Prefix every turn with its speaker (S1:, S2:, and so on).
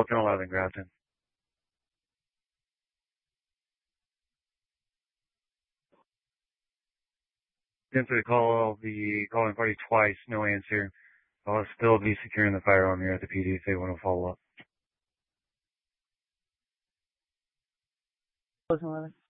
S1: Fulton 11, Grafton. Answer the call, I'll be calling party twice, no answer. I'll still be securing the firearm here at the PD if they want to follow up.
S2: Fulton 11.